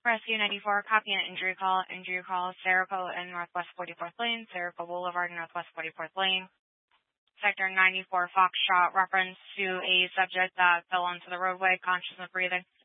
Rescue 94, copy an injury call. Injury call, Serico and Northwest 44th Lane, Serico Boulevard, Northwest 44th Lane. Sector 94, Foxtrot, reference to a subject that fell onto the roadway, conscious of breathing.